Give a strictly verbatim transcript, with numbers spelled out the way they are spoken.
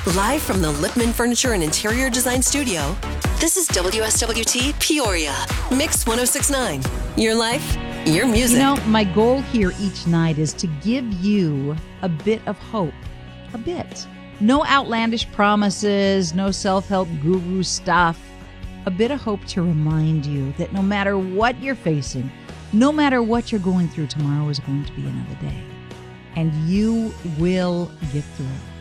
Live from the Lipman Furniture and Interior Design Studio, this is W S W T Peoria, Mix one oh six point nine. Your life, your music. You know, my goal here each night is to give you a bit of hope. A bit. No outlandish promises, no self-help guru stuff. A bit of hope to remind you that no matter what you're facing, no matter what you're going through, tomorrow is going to be another day. And you will get through it.